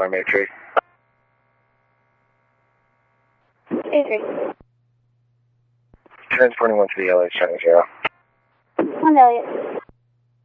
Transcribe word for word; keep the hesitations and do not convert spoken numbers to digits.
alarm eight three. eight three. Transporting one to the L H Channel Zero. One Elliot.